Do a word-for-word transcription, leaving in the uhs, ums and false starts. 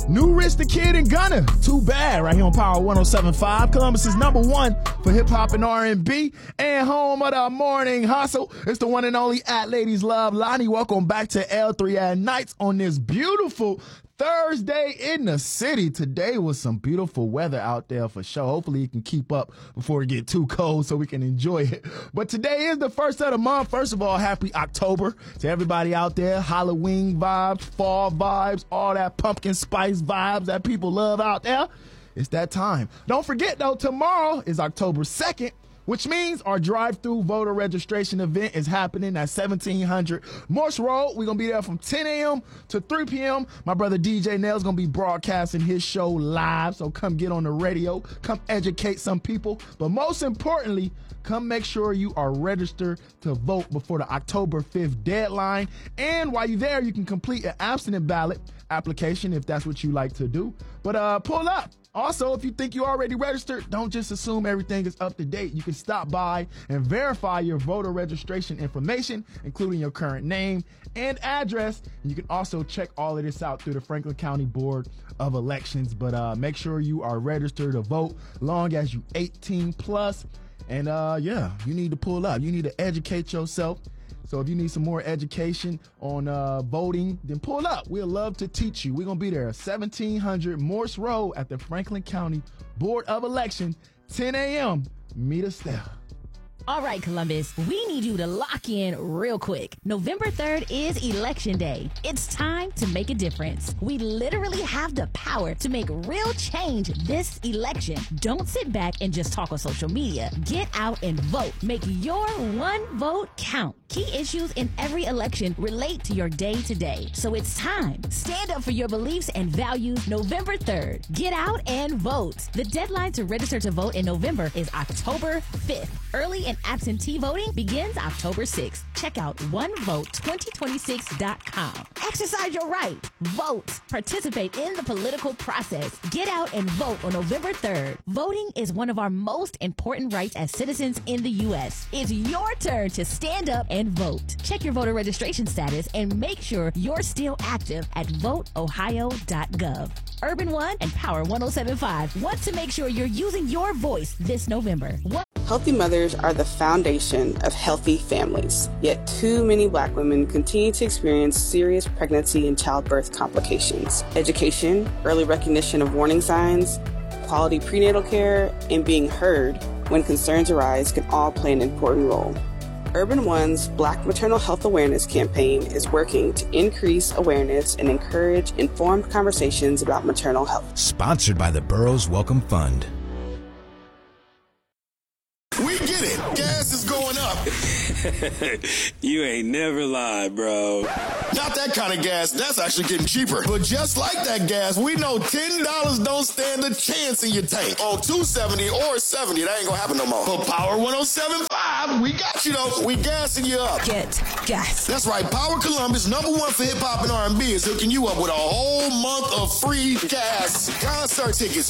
New Rich the Kid and Gunna. Too bad right here on Power one oh seven point five. Columbus is number one for hip hop and R and B and home of the morning hustle. It's the one and only at Ladies Love Lonnie. Welcome back to L three at Nights on this beautiful Thursday in the city. Today was some beautiful weather out there for sure. Hopefully it can keep up before it get too cold so we can enjoy it. But today is the first of the month. First of all, happy October to everybody out there. Halloween vibes, fall vibes, all that pumpkin spice vibes that people love out there. It's that time. Don't forget though, tomorrow is October second. Which means our drive-through voter registration event is happening at seventeen hundred Morse Road. We're going to be there from ten a.m. to three p.m. My brother D J Nail's going to be broadcasting his show live, so come get on the radio. Come educate some people. But most importantly, come make sure you are registered to vote before the October fifth deadline. And while you're there, you can complete an absentee ballot application if that's what you like to do. But uh, pull up. Also, if you think you already registered, don't just assume everything is up to date. You can stop by and verify your voter registration information, including your current name and address. And you can also check all of this out through the Franklin County Board of Elections. But uh, make sure you are registered to vote long as you eighteen plus. And uh, yeah, you need to pull up. You need to educate yourself. So if you need some more education on uh, voting, then pull up. We'll love to teach you. We're going to be there at seventeen hundred Morse Road at the Franklin County Board of Election, ten a.m. Meet us there. All right, Columbus, we need you to lock in real quick. November third is Election Day. It's time to make a difference. We literally have the power to make real change this election. Don't sit back and just talk on social media. Get out and vote. Make your one vote count. Key issues in every election relate to your day-to-day. So it's time. Stand up for your beliefs and values November third. Get out and vote. The deadline to register to vote in November is October fifth. Early and absentee voting begins October sixth. Check out one vote twenty twenty-six dot com. Exercise your right. Vote. Participate in the political process. Get out and vote on November third. Voting is one of our most important rights as citizens in the U S. It's your turn to stand up and vote. Check your voter registration status and make sure you're still active at vote ohio dot gov. Urban One and Power one oh seven point five want to make sure you're using your voice this November. What Healthy mothers are the foundation of healthy families. Yet too many Black women continue to experience serious pregnancy and childbirth complications. Education, early recognition of warning signs, quality prenatal care, and being heard when concerns arise can all play an important role. Urban One's Black Maternal Health Awareness Campaign is working to increase awareness and encourage informed conversations about maternal health. Sponsored by the Burroughs Welcome Fund. We get it. Gas is going up. You ain't never lied, bro. Not that kind of gas. That's actually getting cheaper. But just like that gas, we know ten dollars don't stand a chance in your tank. On two seventy or seventy, that ain't gonna happen no more. For Power one oh seven point five, we got you though. We gassing you up. Get gas. That's right. Power Columbus, number one for hip hop and R and B, is hooking you up with a whole month of free gas. Concert tickets,